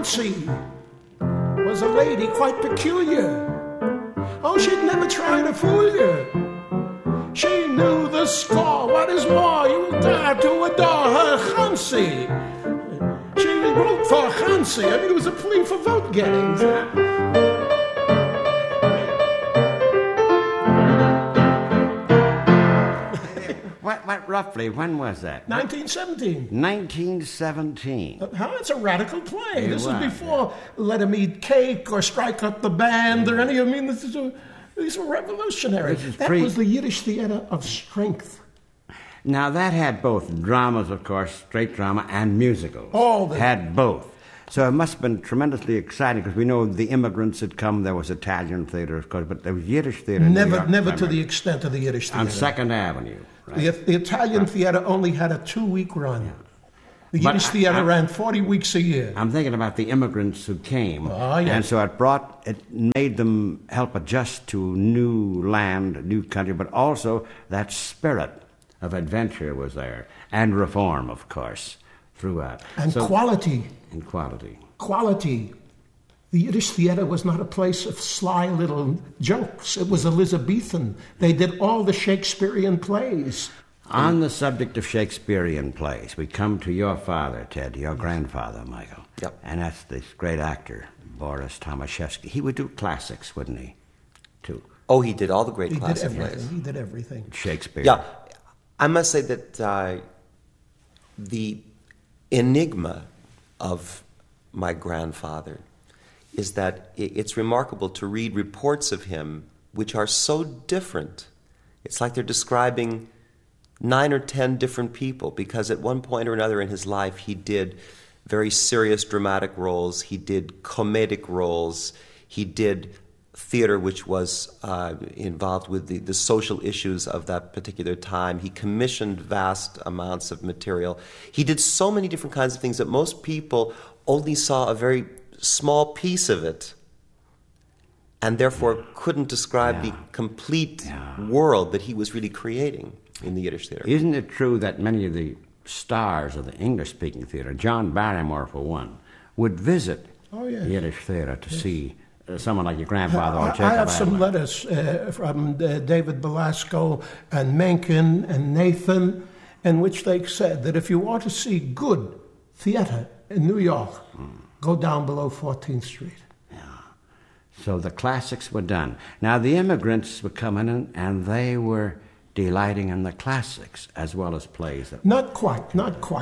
Hansi was a lady quite peculiar. Oh, she'd never try to fool you. She knew the score. What is more, you will dare to adore her Hansi. She wrote for Hansi. I mean, it was a plea for vote getting. What roughly, when was that? 1917. 1917. It's a radical play. This is before Let 'Em Eat Cake or Strike Up the Band or any. I mean, these were revolutionary. That was the Yiddish theater of strength. Now, that had both dramas, of course, straight drama, and musicals. Had both. So it must have been tremendously exciting, because we know the immigrants had come. There was Italian theater, of course, but there was Yiddish theater in New York, never to the extent of the Yiddish theater. On 2nd Avenue. Right? The Italian theater only had a 2-week run. Yeah. The Yiddish theater ran 40 weeks a year. I'm thinking about the immigrants who came. And so it made them help adjust to new land, new country, but also that spirit of adventure was there, and reform, of course, throughout. And quality. And quality. Quality. The Yiddish theater was not a place of sly little jokes. It was Elizabethan. They did all the Shakespearean plays. On the subject of Shakespearean plays, we come to your father, Ted, your grandfather, Michael. Yep. And that's this great actor, Boris Tomaszewski. He would do classics, wouldn't he, too? Oh, he did all the great classic plays. He did everything. Shakespeare. Yeah. I must say that the enigma of my grandfather is that it's remarkable to read reports of him which are so different. It's like they're describing 9 or 10 different people, because at one point or another in his life he did very serious dramatic roles, he did comedic roles, he did theater which was involved with the social issues of that particular time. He commissioned vast amounts of material. He did so many different kinds of things that most people only saw a very small piece of it, and therefore couldn't describe the complete world that he was really creating in the Yiddish theater. Isn't it true that many of the stars of the English-speaking theater, John Barrymore for one, would visit Yiddish theater to see someone like your grandfather or Jacob I have some Adler? letters from David Belasco and Mencken and Nathan, in which they said that if you want to see good theater in New York, go down below 14th Street. Yeah. So the classics were done. Now the immigrants were coming in, and they were delighting in the classics as well as plays. Not quite.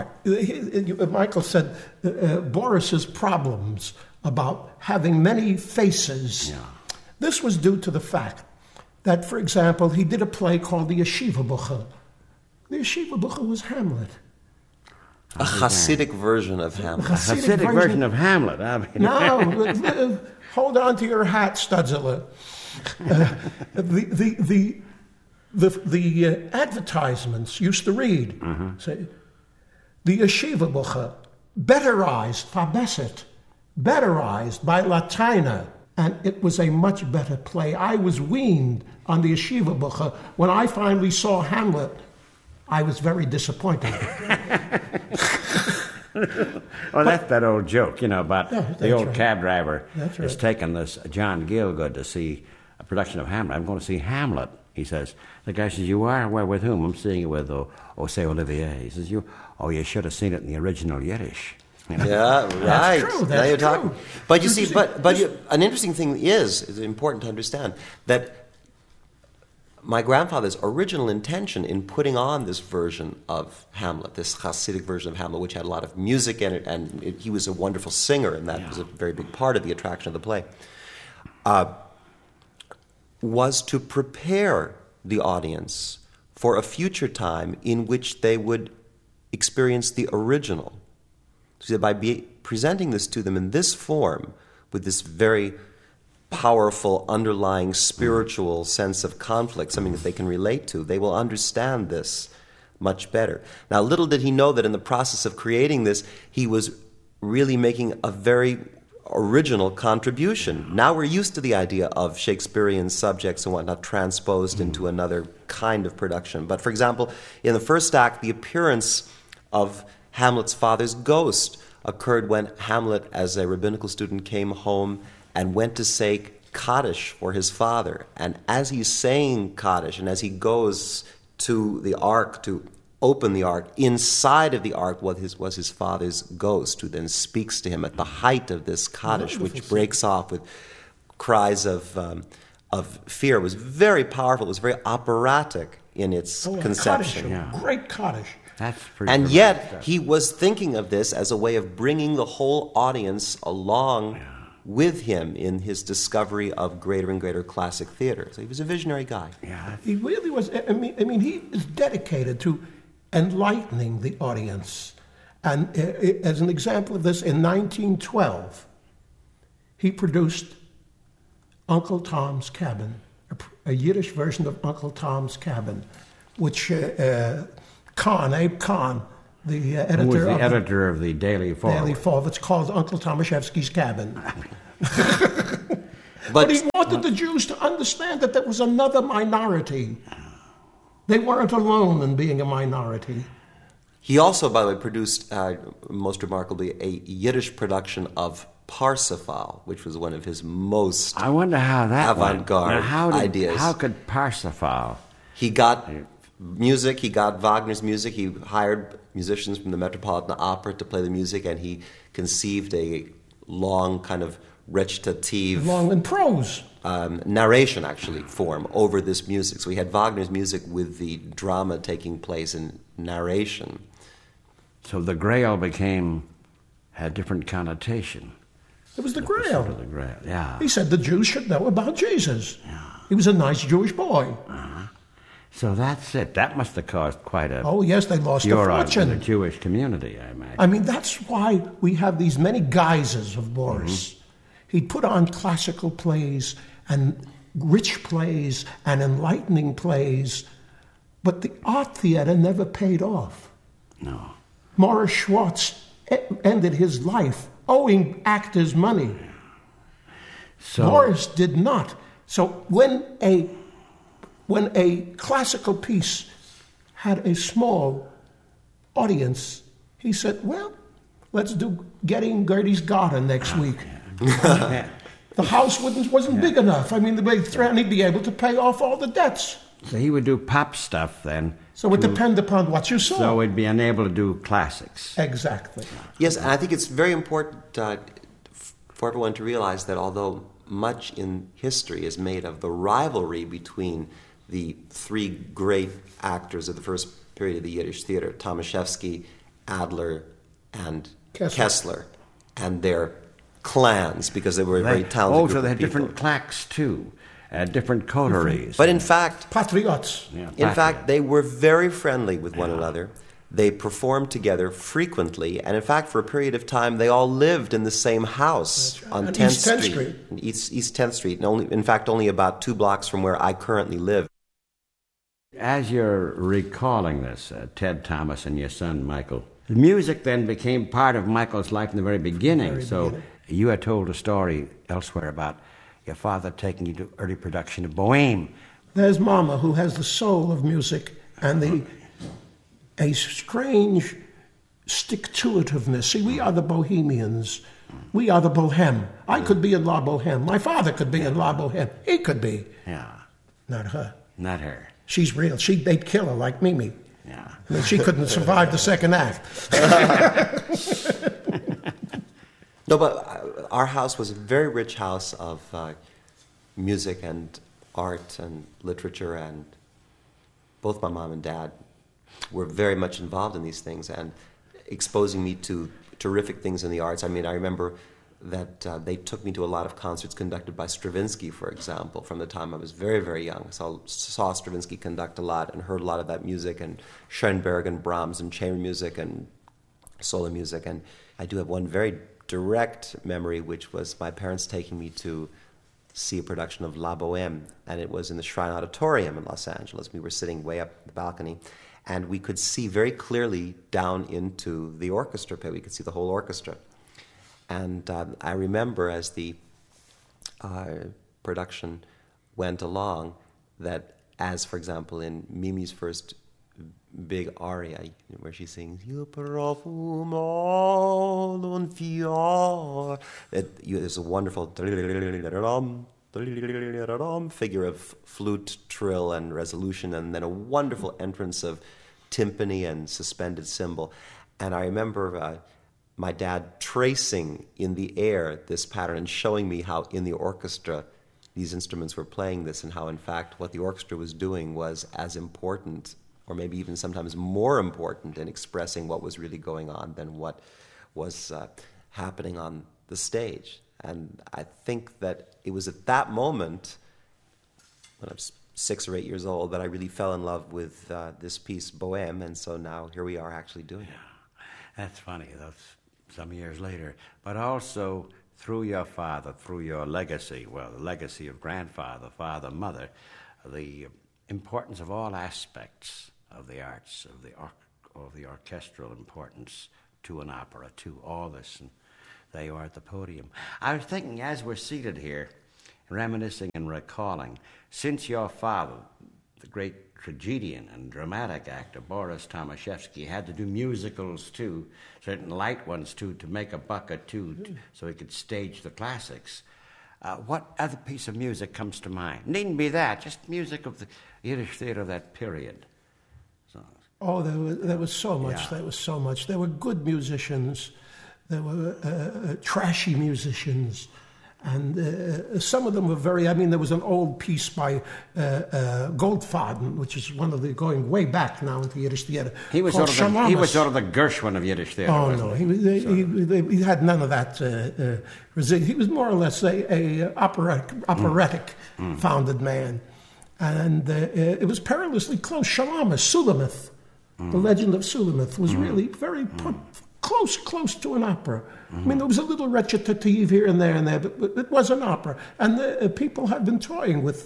Michael said Boris's problems about having many faces. Yeah. This was due to the fact that, for example, he did a play called The Yeshiva Bucher. The Yeshiva Bucher was Hamlet. A Hasidic version of Hamlet. A Hasidic version of Hamlet. I mean. Now, hold on to your hat, Studzilla. The advertisements used to read, say, the Yeshiva Bucher, betterized, Fabeset, betterized by Latina. And it was a much better play. I was weaned on the Yeshiva Bucher. When I finally saw Hamlet, I was very disappointed. Well, that's that old joke, about the old cab driver is taking this John Gielgud to see a production of Hamlet. I'm going to see Hamlet. He says, the guy says, you are? Well, with whom? I'm seeing it with Jose Olivier. He says, you should have seen it in the original Yiddish. Yeah, right. That's true. Now you're talking. But you see, an interesting thing is important to understand that my grandfather's original intention in putting on this version of Hamlet, this Hasidic version of Hamlet, which had a lot of music in it, and he was a wonderful singer, and that was a very big part of the attraction of the play, was to prepare the audience for a future time in which they would experience the original. So by presenting this to them in this form, with this very powerful, underlying spiritual sense of conflict, something that they can relate to, they will understand this much better. Now, little did he know that in the process of creating this, he was really making a very original contribution. Now we're used to the idea of Shakespearean subjects and whatnot transposed into another kind of production. But, for example, in the first act, the appearance of Hamlet's father's ghost occurred when Hamlet, as a rabbinical student, came home and went to say Kaddish for his father. And as he's saying Kaddish, and as he goes to the ark to open the ark, inside of the ark was his father's ghost, who then speaks to him at the height of this Kaddish, which breaks off with cries of fear. It was very powerful. It was very operatic in its conception. Kaddish, great Kaddish. That's pretty. And yet he was thinking of this as a way of bringing the whole audience along with him in his discovery of greater and greater classic theater. So he was a visionary guy. Yeah, he really was. I mean, he is dedicated to enlightening the audience. And as an example of this, in 1912, he produced Uncle Tom's Cabin, a Yiddish version of Uncle Tom's Cabin, which Abe Kahn, the editor of the Daily Forward. It's called Uncle Tomaszewski's Cabin. But he wanted the Jews to understand that there was another minority. They weren't alone in being a minority. He also, by the way, produced, most remarkably, a Yiddish production of Parsifal, which was one of his most avant-garde ideas. How could Parsifal? He got music, he got Wagner's music, he hired musicians from the Metropolitan Opera to play the music, and he conceived a long kind of recitative... Long and prose. Narration, actually, form over this music. So we had Wagner's music with the drama taking place in narration. So the Grail had different connotation. It was the Grail. The Grail, yeah. He said the Jews should know about Jesus. Yeah. He was a nice Jewish boy. Uh-huh. So that's it. That must have caused quite a... Oh, yes, they lost a fortune. In the Jewish community, I imagine. I mean, that's why we have these many guises of Boris. Mm-hmm. He'd put on classical plays and rich plays and enlightening plays, but the art theater never paid off. No. Morris Schwartz ended his life owing actors money. So Boris did not. So when a classical piece had a small audience, he said, well, let's do Getting Gertie's Garden next week. The house wasn't big enough. I mean, the big threat, he'd be able to pay off all the debts. So he would do pop stuff then. So it depended upon what you saw. So he'd be unable to do classics. Exactly. Yes, and I think it's very important for everyone to realize that although much in history is made of the rivalry between the three great actors of the first period of the Yiddish theater, Tomaszewski, Adler, and Kessler, and their clans, because they were very talented group so they had of people. Different claques, too. Different coteries. But in fact... Patriots. Yeah, in fact, they were very friendly with one another. They performed together frequently, and in fact, for a period of time, they all lived in the same house on 10th Street. East 10th Street, and in fact, only about 2 blocks from where I currently live. As you're recalling this, Ted Thomas and your son, Michael, the music then became part of Michael's life in the very beginning. You had told a story elsewhere about your father taking you to early production of Bohème. There's Mama, who has the soul of music and a strange stick-to-itiveness. See, we are the Bohemians. We are the Bohème. I could be in La Bohème. My father could be in La Bohème. He could be. Yeah. Not her. Not her. She's real. They'd kill her like Mimi. Yeah. I mean, she couldn't survive the second act. No, but our house was a very rich house of music and art and literature, and both my mom and dad were very much involved in these things and exposing me to terrific things in the arts. I mean, I remember that they took me to a lot of concerts conducted by Stravinsky, for example, from the time I was very, very young. So I saw Stravinsky conduct a lot and heard a lot of that music, and Schoenberg and Brahms and chamber music and solo music. And I do have one very direct memory, which was my parents taking me to see a production of La Bohème, and it was in the Shrine Auditorium in Los Angeles. We were sitting way up the balcony, and we could see very clearly down into the orchestra pit. We could see the whole orchestra. And I remember as the production went along that, as for example in Mimi's first big aria where she sings "Il profumo d'un fior." There's a wonderful figure of flute, trill, and resolution, and then a wonderful entrance of timpani and suspended cymbal. And I remember my dad tracing in the air this pattern and showing me how in the orchestra these instruments were playing this, and how in fact what the orchestra was doing was as important, or maybe even sometimes more important, in expressing what was really going on than what was happening on the stage. And I think that it was at that moment, when I was 6 or 8 years old, that I really fell in love with this piece, Bohème, and so now here we are actually doing it. That's funny. That's some years later. But also, through your father, through your legacy, well, the legacy of grandfather, father, mother, the importance of all aspects of the arts, of the orchestral importance to an opera, to all this, and there you are at the podium. I was thinking, as we're seated here, reminiscing and recalling, since your father, the great tragedian and dramatic actor Boris Tomaszewski, had to do musicals too, certain light ones too, to make a buck or two, so he could stage the classics. What other piece of music comes to mind? Needn't be that, just music of the Yiddish theater of that period. Oh, there was so much. Yeah. There was so much. There were good musicians. There were trashy musicians. And some of them were there was an old piece by Goldfaden, which is one of the, going way back now into Yiddish theater. He was sort of the Gershwin of Yiddish theater. Oh, no, he had none of that. He was more or less a operatic founded man. And it was perilously close. Sulamith, the legend of Sulamith, was really very close to an opera. I mean, there was a little recitative here and there, but it was an opera. And people have been toying with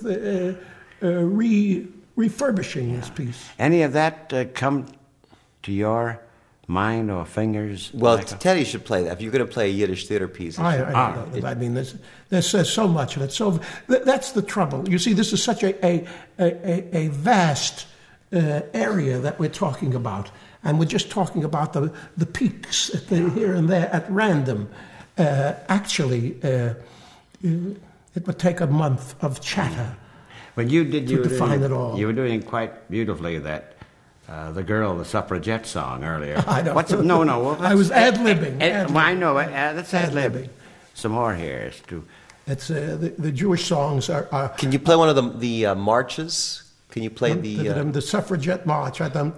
refurbishing this piece. Any of that come to your mind or fingers? Well, Teddy should play that. If you're going to play a Yiddish theater piece. I mean, there's so much of it. So that's the trouble. You see, this is such a vast area that we're talking about. And we're just talking about the peaks here and there at random. Actually, it would take a month of chatter when you did, to define it all. You were doing quite beautifully that the suffragette song earlier. I don't I was ad-libbing. I know. That's ad-libbing. Some more here. It's the Jewish songs are... Can you play one of the marches? Can you play the suffragette march? Play that.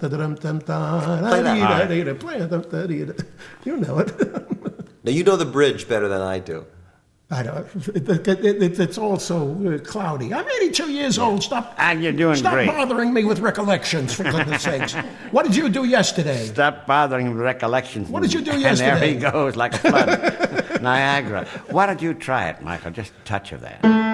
You know it. Now you know the bridge better than I do. I know. It's also cloudy. I'm 82 years old. Stop. And you're doing great. Stop bothering me with recollections, for goodness sakes. What did you do yesterday? Stop bothering with recollections. What did you do yesterday? And there he goes like a flood. Niagara. Why don't you try it, Michael? Just a touch of that.